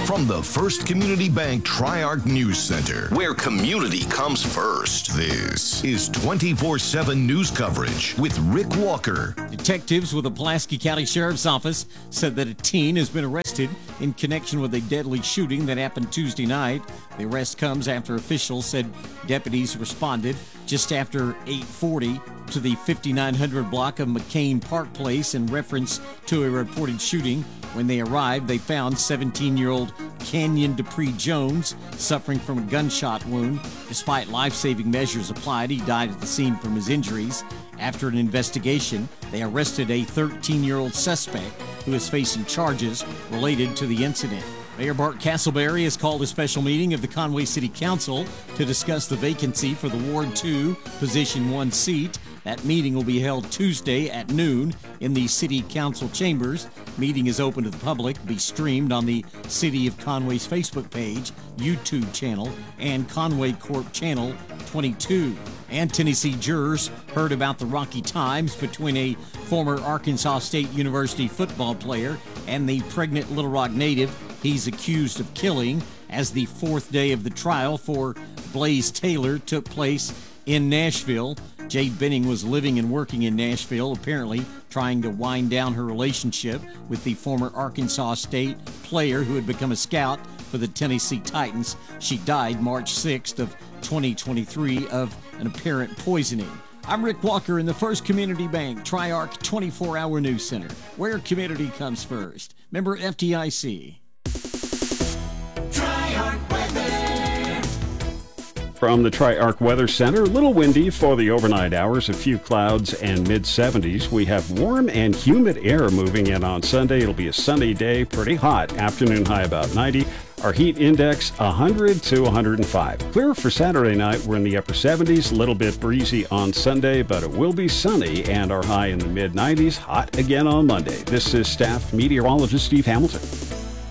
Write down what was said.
From the First Community Bank Tri-Arc News Center, where community comes first. This is 24/7 news coverage with Rick Walker. Detectives with the Pulaski County Sheriff's Office said that a teen has been arrested in connection with a deadly shooting that happened Tuesday night. The arrest comes after officials said deputies responded just after 8:40 to the 5900 block of McCain Park Place in reference to a reported shooting. When they arrived, they found 17-year-old Canyon Dupree Jones suffering from a gunshot wound. Despite life-saving measures applied, he died at the scene from his injuries. After an investigation, they arrested a 13-year-old suspect who is facing charges related to the incident. Mayor Bart Castleberry has called a special meeting of the Conway City Council to discuss the vacancy for the Ward 2 Position 1 seat. That meeting will be held Tuesday at noon in the City Council chambers. Meeting is open to the public, be streamed on the City of Conway's Facebook page, YouTube channel, and Conway Corp Channel 22. And Tennessee jurors heard about the rocky times between a former Arkansas State University football player and the pregnant Little Rock native he's accused of killing as the fourth day of the trial for Blaze Taylor took place in Nashville. Jade Benning was living and working in Nashville, apparently trying to wind down her relationship with the former Arkansas State player who had become a scout for the Tennessee Titans. She died March 6th of 2023 of an apparent poisoning. I'm Rick Walker in the First Community Bank Tri-Arc 24-hour news center, where community comes first. Member FDIC. From the Tri-Arc Weather Center, a little windy for the overnight hours, a few clouds and mid-70s. We have warm and humid air moving in on Sunday. It'll be a sunny day, pretty hot. Afternoon high about 90. Our heat index 100 to 105. Clear for Saturday night. We're in the upper 70s, a little bit breezy on Sunday, but it will be sunny and our high in the mid-90s. Hot again on Monday. This is staff meteorologist Steve Hamilton.